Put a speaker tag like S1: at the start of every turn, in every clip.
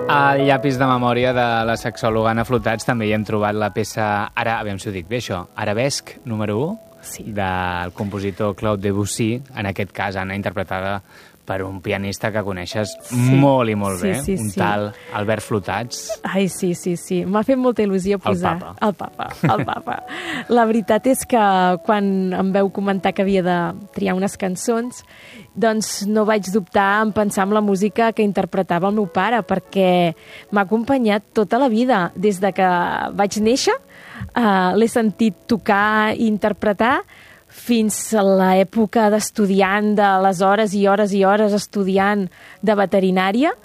S1: Al llapis de memòria de la sexòloga Anna Flotats també hi hem trobat la peça, ara, aviam si ho dic bé això, Arabesc número 1,
S2: Sí.
S1: del compositor Claude Debussy, en aquest cas Anna, interpretada per un pianista que coneixes molt i molt bé, un tal Albert Flotats.
S2: Ai, sí. M'ha fet molta il·lusió posar...
S1: El papa.
S2: El papa. La veritat és que quan em veu comentar que havia de triar unes cançons, doncs no vaig dubtar en pensar en la música que interpretava el meu pare, perquè m'ha acompanyat tota la vida. Des de que vaig néixer, l'he sentit tocar i interpretar, fins a l'època d'estudiant, de les hores i hores i hores estudiant de veterinària,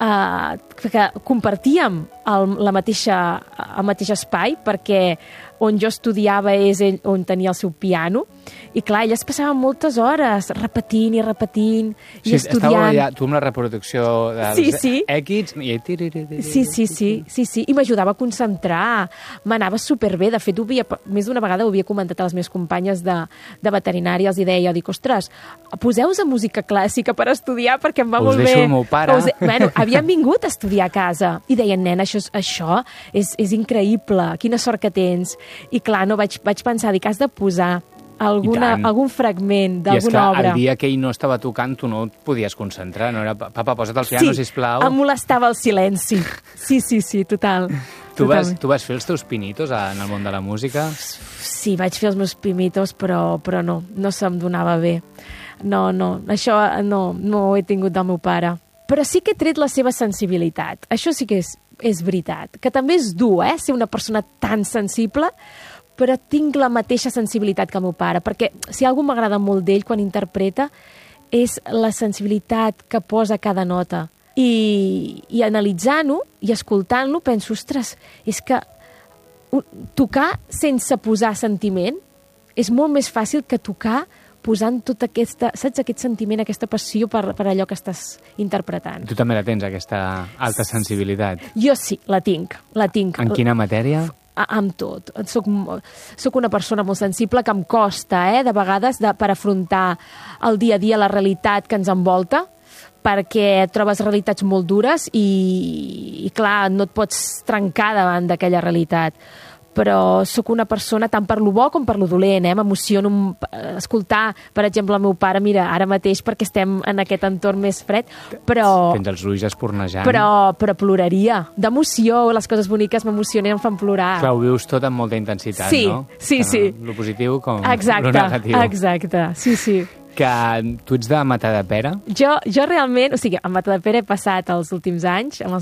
S2: que compartíem el mateix espai, perquè on jo estudiava és ell on tenia el seu piano, i clar, ell es passava moltes hores repetint i estudiant.
S1: Estava allà, tu amb la reproducció dels èquits...
S2: Sí, i m'ajudava a concentrar, m'anava superbé. De fet, més d'una vegada ho havia comentat a les meves companyes de veterinària, els deia, dic, ostres, poseu-vos a música clàssica per estudiar, perquè em va molt bé.
S1: Us deixo el meu pare.
S2: Bueno, havien vingut a estudiar a casa, i deien, nena, això és increïble, quina sort que tens. I clar, no vaig pensar, dic, has de posar algun fragment d'alguna obra.
S1: I és que el dia que ell no estava tocant tu no et podies concentrar, no era, papa, posa't al piano, sisplau.
S2: Sí, em molestava el silenci. Sí, total.
S1: Tu vas fer els teus pinitos en el món de la música?
S2: Sí, vaig fer els meus pinitos, però no se'm donava bé. No, això no ho he tingut del meu pare. Però sí que he tret la seva sensibilitat. Això sí que és veritat. Que també és dur, ser una persona tan sensible, però tinc la mateixa sensibilitat que el meu pare, perquè si algú m'agrada molt d'ell quan interpreta és la sensibilitat que posa cada nota. I analitzant-ho i escoltant-lo penso, ostres, és que tocar sense posar sentiment és molt més fàcil que tocar posant tota aquesta, saps, aquest sentiment, aquesta passió per allò que estàs interpretant.
S1: Tu també la tens, aquesta alta sensibilitat?
S2: Jo sí, la tinc.
S1: En quina matèria?
S2: Amb tot. Soc una persona molt sensible que em costa, de vegades, per afrontar el dia a dia la realitat que ens envolta, perquè trobes realitats molt dures i clar, no et pots trencar davant d'aquella realitat. Però sóc una persona tant per lo bo com per lo dolent, m'emociono escoltar, per exemple, el meu pare, mira, ara mateix perquè estem en aquest entorn més fred, però...
S1: Tens els ulls espurnejant.
S2: Però ploraria. D'emoció, les coses boniques m'emocionen i em fan plorar.
S1: Clar, ho vius tot amb molta intensitat, no?
S2: Sí.
S1: Lo positiu com lo negatiu.
S2: Exacte, sí.
S1: Que tu ets de Matadepera?
S2: Jo realment, o sigui, a Matadepera he passat els últims anys amb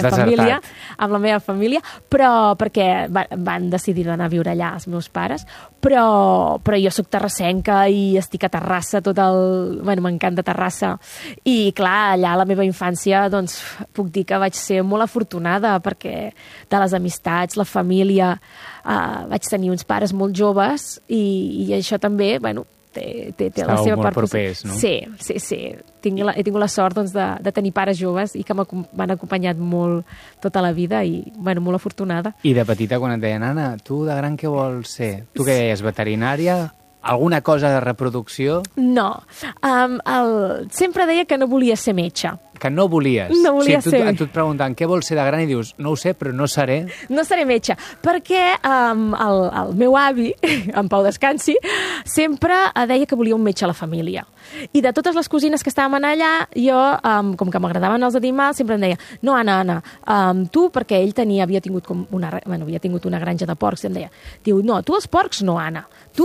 S2: la meva família, però perquè van decidir d'anar a viure allà els meus pares, però jo sóc terrassenca i estic a Terrassa m'encanta Terrassa, i clar, allà a la meva infància doncs puc dir que vaig ser molt afortunada, perquè de les amistats, la família, vaig tenir uns pares molt joves i això també, té la seva part...
S1: Estàveu molt propers, no?
S2: Sí. He tingut la sort de tenir pares joves i que m'han acompanyat molt tota la vida i, molt afortunada.
S1: I de petita, quan et deien, Anna, tu de gran què vols ser? Tu què deies, veterinària? Alguna cosa de reproducció?
S2: No. Sempre deia que no volia ser metge.
S1: Que no volies?
S2: No volia ser.
S1: Tu et pregunten què vols ser de gran i dius, no ho sé, però no seré.
S2: No seré metge, perquè el meu avi, en Pau descansi, sempre deia que volia un metge a la família. I de totes les cosines que estàvem allà, jo, com que m'agradaven els animals, sempre em deia, no, Anna, tu, perquè ell havia tingut una granja de porcs, i em deia, no, tu els porcs no, Anna, tu...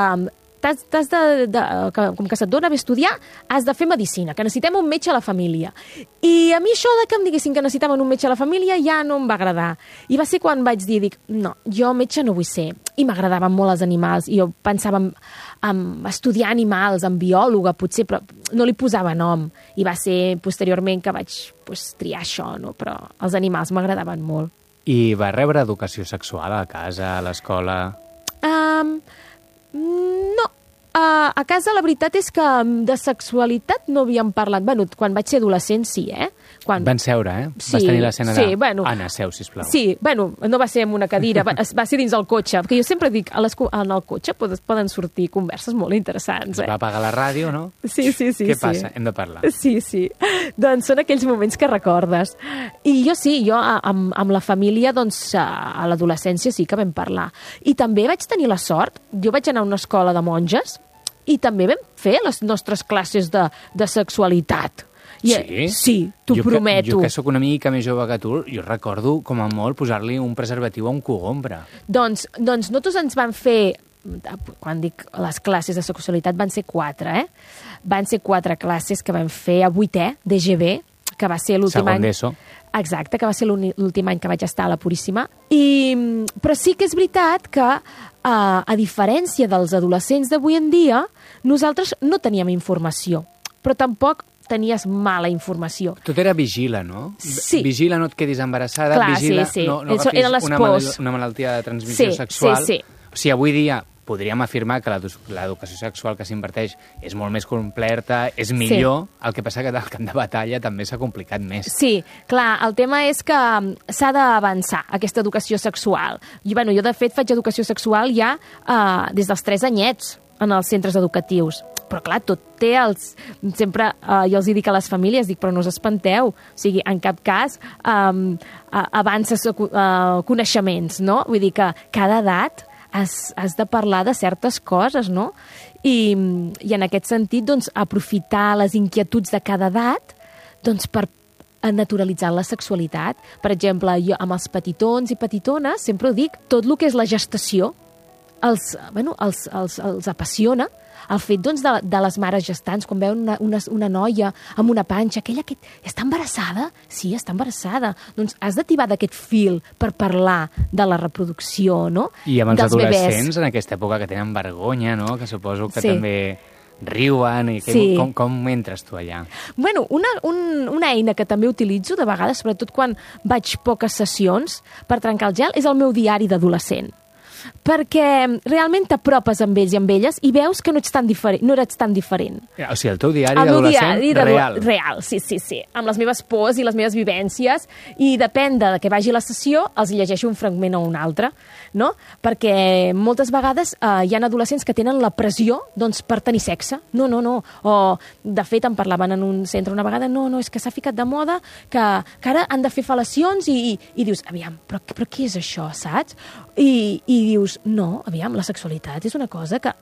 S2: com que se't dona bé estudiar, has de fer medicina, que necessitem un metge a la família. I a mi això de que em diguessin que necessitaven un metge a la família ja no em va agradar. I va ser quan vaig dir, no, jo metge no vull ser. I m'agradaven molt els animals, i jo pensava en estudiar animals, en biòloga, potser, però no li posava nom. I va ser posteriorment que vaig triar això, no? Però els animals m'agradaven molt.
S1: I va rebre educació sexual a casa, a l'escola?
S2: No. A casa la veritat és que de sexualitat no havíem parlat. Quan vaig ser adolescent sí,
S1: Van seure,
S2: Sí,
S1: vas tenir l'escena de...
S2: sí, bueno,
S1: Anna, seu, sisplau.
S2: Sí, bueno, no va ser en una cadira, va ser dins el cotxe, perquè jo sempre dic, en el cotxe poden sortir converses molt interessants.
S1: Es va apagar la ràdio, no?
S2: Sí.
S1: Què passa? Hem de parlar.
S2: Sí. Doncs són aquells moments que recordes. I jo amb la família, doncs, a l'adolescència sí que vam parlar. I també vaig tenir la sort, jo vaig anar a una escola de monges, i també vam fer les nostres classes de sexualitat.
S1: Sí?
S2: Sí, t'ho prometo.
S1: Jo que sóc una mica més jove que tu, jo recordo, com a molt, posar-li un preservatiu a un cogombre.
S2: Doncs nosaltres ens van fer, quan dic les classes de sexualitat, van ser 4, Van ser 4 classes que vam fer a 8è d'EGB, que va ser l'últim any...
S1: Segon d'ESO.
S2: Exacte, que va ser l'últim any que vaig estar a la Puríssima. Però sí que és veritat que, a diferència dels adolescents d'avui en dia, nosaltres no teníem informació, però tampoc tenies mala informació.
S1: Tot era vigila, no?
S2: Sí.
S1: Vigila, no et quedis embarassada.
S2: Clar,
S1: vigila,
S2: sí.
S1: no agafis una malaltia de transmissió sexual.
S2: Sí.
S1: O sigui, avui dia podríem afirmar que l'educació sexual que s'inverteix és molt més completa, és millor, el que passa que del camp de batalla també s'ha complicat més.
S2: Sí, clar, el tema és que s'ha d'avançar, aquesta educació sexual. Jo, de fet, faig educació sexual ja des dels 3 anyets en els centres educatius. Però, clar, tot té els... Sempre jo els dic a les famílies, però no us espanteu. O sigui, en cap cas avances coneixements, no? Vull dir que cada edat has de parlar de certes coses, no? I en aquest sentit, doncs, aprofitar les inquietuds de cada edat, doncs, per naturalitzar la sexualitat. Per exemple, jo amb els petitons i petitones sempre ho dic, tot el que és la gestació els apassiona. El fet, doncs, de les mares gestants, quan veuen una noia amb una panxa, aquella que està embarassada? Sí, està embarassada. Doncs has d'ativar d'aquest fil per parlar de la reproducció, no?
S1: I amb els adolescents, en aquesta època, que tenen vergonya, no? Que suposo que també riuen. Com entres tu allà?
S2: Bueno, una eina que també utilitzo de vegades, sobretot quan vaig poques sessions per trencar el gel, és el meu diari d'adolescent. Perquè realment t'apropes amb ells i amb elles i veus que no eres tan diferent.
S1: O sigui, el teu diari d'adolescent real.
S2: Real, sí. Amb les meves pors i les meves vivències, i depèn de que vagi a la sessió, els llegeixo un fragment o un altre, no? Perquè moltes vegades hi ha adolescents que tenen la pressió, doncs, per tenir sexe. No. O, de fet, em parlaven en un centre una vegada, no, és que s'ha ficat de moda, que ara han de fer fel·lacions i dius, aviam, però què és això, saps? I dius, no, aviam, la sexualitat és una cosa que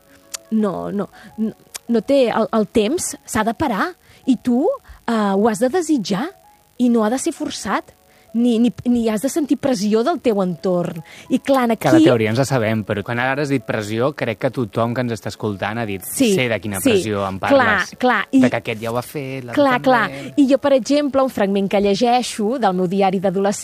S2: no té... El temps s'ha de parar i tu ho has de desitjar i no ha de ser forçat. Ni has de sentir pressió del teu entorn. I clar, aquí...
S1: Que la teoria ens la sabem, però quan ara has dit pressió, crec que tothom que ens està escoltant ha dit sé de quina pressió em parles.
S2: Clar.
S1: De que aquest ja ho ha fet,
S2: Clar. I jo, per exemple, un fragment que llegeixo del meu diari d'adolescent